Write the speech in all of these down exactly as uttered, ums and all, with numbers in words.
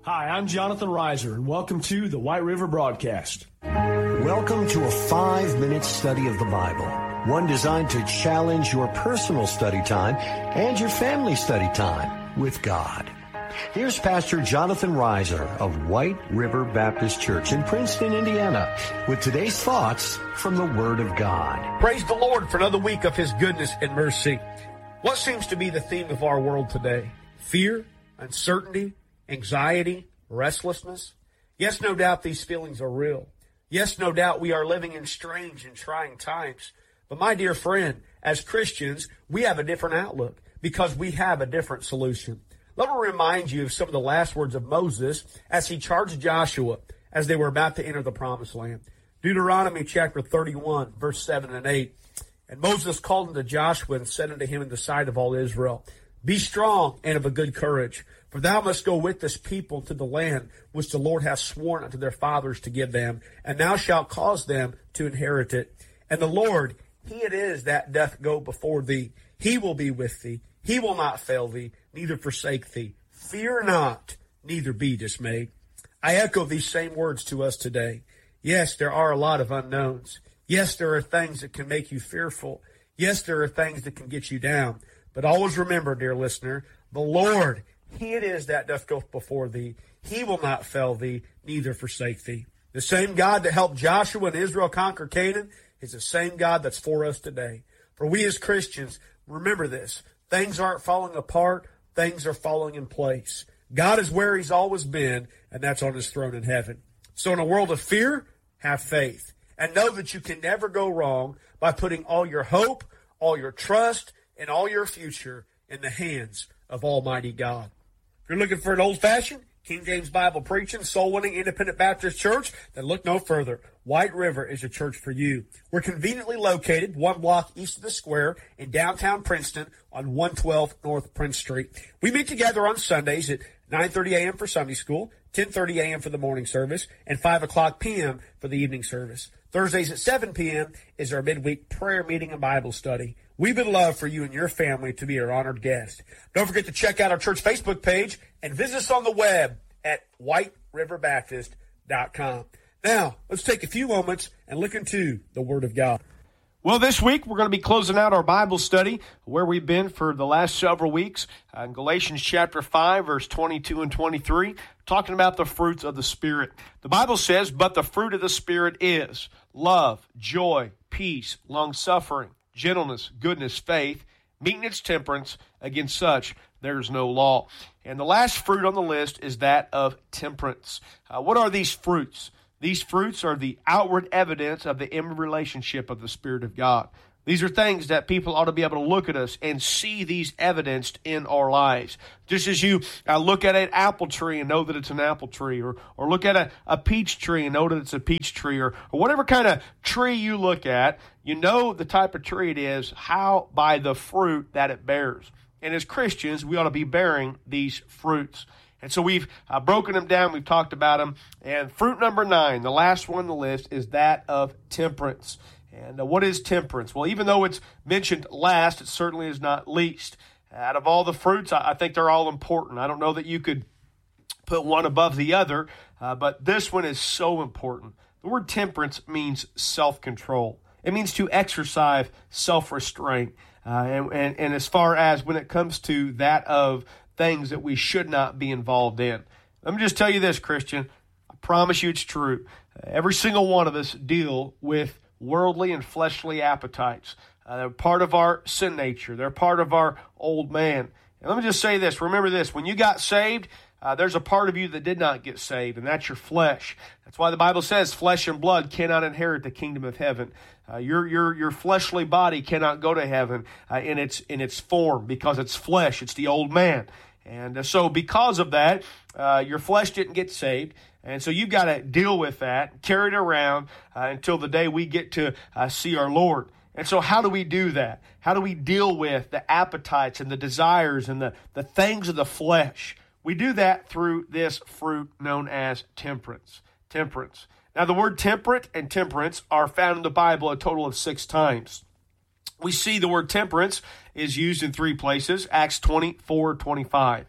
Hi, I'm Jonathan Reiser, and welcome to the White River Broadcast. Welcome to a five-minute study of the Bible, one designed to challenge your personal study time and your family study time with God. Here's Pastor Jonathan Reiser of White River Baptist Church in Princeton, Indiana, with today's thoughts from the Word of God. Praise the Lord for another week of His goodness and mercy. What seems to be the theme of our world today? Fear, uncertainty, anxiety, restlessness. Yes, no doubt these feelings are real. Yes, no doubt we are living in strange and trying times. But my dear friend, as Christians, we have a different outlook because we have a different solution. Let me remind you of some of the last words of Moses as he charged Joshua as they were about to enter the promised land. Deuteronomy chapter thirty-one, verse seven and eight. And Moses called unto Joshua and said unto him in the sight of all Israel, Be strong and of a good courage, for thou must go with this people to the land which the Lord hath sworn unto their fathers to give them, and thou shalt cause them to inherit it. And the Lord, He it is that doth go before thee. He will be with thee. He will not fail thee, neither forsake thee. Fear not, neither be dismayed. I echo these same words to us today. Yes, there are a lot of unknowns. Yes, there are things that can make you fearful. Yes, there are things that can get you down. But always remember, dear listener, the Lord, He it is that doth go before thee. He will not fail thee, neither forsake thee. The same God that helped Joshua and Israel conquer Canaan is the same God that's for us today. For we as Christians, remember this. Things aren't falling apart. Things are falling in place. God is where He's always been, and that's on His throne in heaven. So in a world of fear, have faith. And know that you can never go wrong by putting all your hope, all your trust, and all your future in the hands of Almighty God. If you're looking for an old-fashioned, King James Bible preaching, soul-winning, independent Baptist church, then look no further. White River is a church for you. We're conveniently located one block east of the square in downtown Princeton on one twelve North Prince Street. We meet together on Sundays at nine thirty a.m. for Sunday school, ten thirty a.m. for the morning service, and five o'clock p.m. for the evening service. Thursdays at seven p.m. is our midweek prayer meeting and Bible study. We would love for you and your family to be our honored guest. Don't forget to check out our church Facebook page and visit us on the web at white river baptist dot com. Now, let's take a few moments and look into the Word of God. Well, this week we're going to be closing out our Bible study where we've been for the last several weeks uh, in Galatians chapter five, verse twenty-two and twenty-three, talking about the fruits of the Spirit. The Bible says, but the fruit of the Spirit is love, joy, peace, long-suffering, gentleness, goodness, faith, meekness, temperance. Against such there's no law. And the last fruit on the list is that of temperance. Uh, what are these fruits? These fruits are the outward evidence of the inward relationship of the Spirit of God. These are things that people ought to be able to look at us and see these evidenced in our lives. Just as you uh, look at an apple tree and know that it's an apple tree, or, or look at a, a peach tree and know that it's a peach tree, or, or whatever kind of tree you look at, you know the type of tree it is, how by the fruit that it bears. And as Christians, we ought to be bearing these fruits. And so we've uh, broken them down, we've talked about them. And fruit number nine, the last one on the list, is that of temperance. And uh, what is temperance? Well, even though it's mentioned last, it certainly is not least. Out of all the fruits, I, I think they're all important. I don't know that you could put one above the other, uh, but this one is so important. The word temperance means self-control. It means to exercise self-restraint. Uh, and, and, and as far as when it comes to that of things that we should not be involved in. Let me just tell you this, Christian. I promise you it's true. Every single one of us deal with worldly and fleshly appetites. Uh, they're part of our sin nature. They're part of our old man. And let me just say this. Remember this. When you got saved, uh, there's a part of you that did not get saved, and that's your flesh. That's why the Bible says flesh and blood cannot inherit the kingdom of heaven. Uh, your your your fleshly body cannot go to heaven uh, in its in its form because it's flesh. It's the old man. And uh, so because of that, uh, your flesh didn't get saved. And so you've got to deal with that, carry it around uh, until the day we get to uh, see our Lord. And so how do we do that? How do we deal with the appetites and the desires and the, the things of the flesh? We do that through this fruit known as temperance. Temperance. Now, the word temperate and temperance are found in the Bible a total of six times. We see the word temperance is used in three places, Acts twenty-four twenty-five.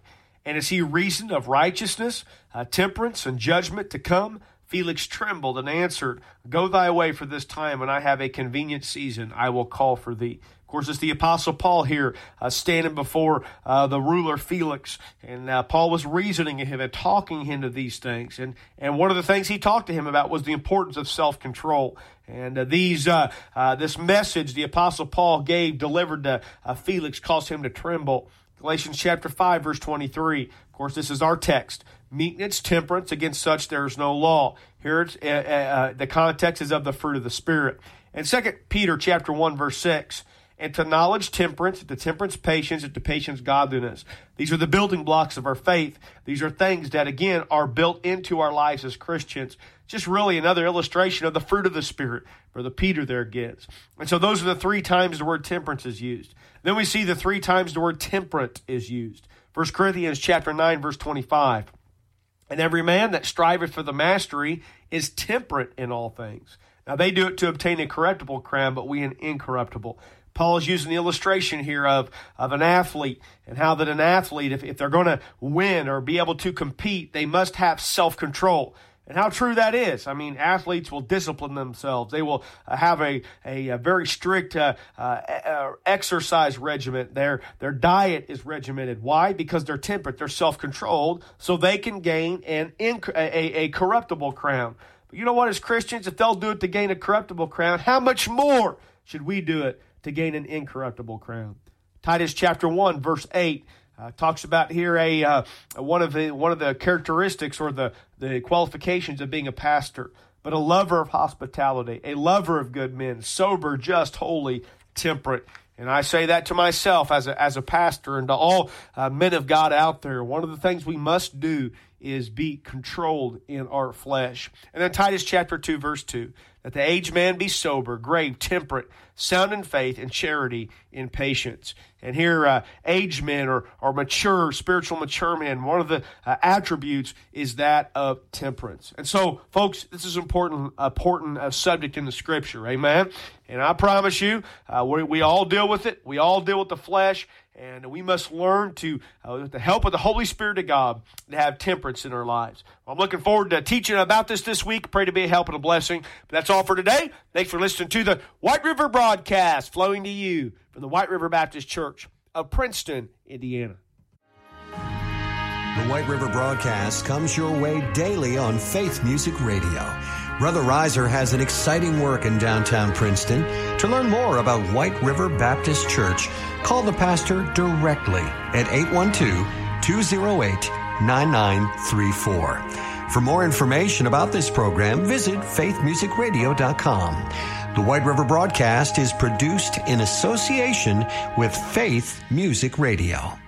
And as he reasoned of righteousness, uh, temperance, and judgment to come, Felix trembled and answered, Go thy way for this time, and I have a convenient season. I will call for thee. Of course, it's the Apostle Paul here uh, standing before uh, the ruler Felix. And uh, Paul was reasoning to him and talking him to these things. And, and one of the things he talked to him about was the importance of self-control. And uh, these, uh, uh, this message the Apostle Paul gave, delivered to uh, Felix, caused him to tremble. Galatians chapter five, verse twenty-three. Of course, this is our text. Meekness, temperance, against such there is no law. Here it's, uh, uh, the context is of the fruit of the Spirit. And Second Peter chapter one, verse six. And to knowledge, temperance, to temperance, patience, and to patience, godliness. These are the building blocks of our faith. These are things that, again, are built into our lives as Christians. Just really another illustration of the fruit of the Spirit, Brother Peter there gives. And so those are the three times the word temperance is used. Then we see the three times the word temperate is used. First Corinthians chapter nine, verse twenty-five. And every man that striveth for the mastery is temperate in all things. Now they do it to obtain a corruptible crown, but we an incorruptible. Paul is using the illustration here of, of an athlete and how that an athlete, if, if they're going to win or be able to compete, they must have self-control. And how true that is. I mean, athletes will discipline themselves. They will uh, have a, a, a very strict uh, uh, exercise regimen. Their, their diet is regimented. Why? Because they're temperate. They're self-controlled, so they can gain an inc- a, a corruptible crown. But you know what, as Christians, if they'll do it to gain a corruptible crown, how much more should we do it to gain an incorruptible crown? Titus chapter one, verse eight. Uh, talks about here a uh, one of the one of the characteristics or the, the qualifications of being a pastor, but a lover of hospitality, a lover of good men, sober, just, holy, temperate. And I say that to myself as a as a pastor and to all uh, men of God out there. One of the things we must do is be controlled in our flesh. And then Titus chapter two, verse two, that the aged man be sober, grave, temperate, sound in faith, and charity, in patience. And here, uh, aged men or, or mature, spiritual mature men, one of the uh, attributes is that of temperance. And so, folks, this is an important, important uh, subject in the Scripture, amen? And I promise you, uh, we, we all deal with it. We all deal with the flesh. And we must learn to, uh, with the help of the Holy Spirit of God, to have temperance in our lives. Well, I'm looking forward to teaching about this this week. Pray to be a help and a blessing. But that's all for today. Thanks for listening to the White River Broadcast, flowing to you from the White River Baptist Church of Princeton, Indiana. The White River Broadcast comes your way daily on Faith Music Radio. Brother Reiser has an exciting work in downtown Princeton. To learn more about White River Baptist Church, call the pastor directly at eight one two, two oh eight, nine nine three four. For more information about this program, visit faith music radio dot com. The White River Broadcast is produced in association with Faith Music Radio.